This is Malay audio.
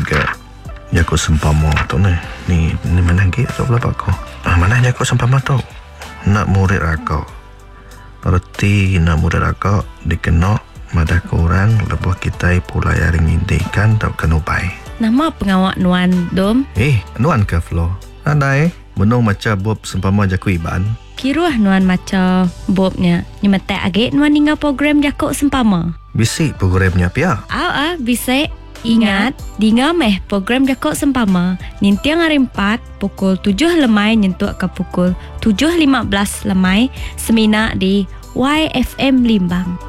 ke Jako sempama tu ni mana lagi tu pula pak ko. Mana Jako sempama tu? Nak murid akak. Erti nak murid akak dikena madah korang lebuh kita pulai yaring intikan tak kena upai. Nama pengawak Nuan Dom? Nuan ke Flo? Andai menung macam Bob sempama Jaku Iban. Kiruah Nuan macam Bobnya. Nyemetek agak Nuan hingga program Jakuk sempama. Bisik programnya pia. Bisik. Ingat, dinga meh program Jakuk sempama. Nintiang hari 4 pukul 7 lemai nyentuh ke pukul 7.15 lemai semina di YFM Limbang.